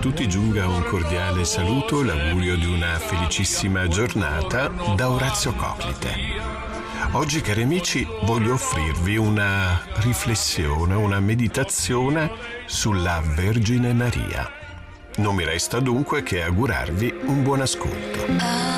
tutti giunga un cordiale saluto, l'augurio di una felicissima giornata da Orazio Coclite. Oggi, cari amici, voglio offrirvi una riflessione, una meditazione sulla Vergine Maria. Non mi resta dunque che augurarvi un buon ascolto.